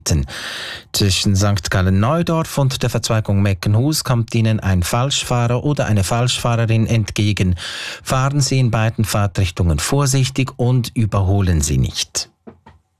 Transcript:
Zwischen St. Gallen-Neudorf und der Verzweigung Meckenhus kommt Ihnen ein Falschfahrer oder eine Falschfahrerin entgegen. Fahren Sie in beiden Fahrtrichtungen vorsichtig und überholen Sie nicht.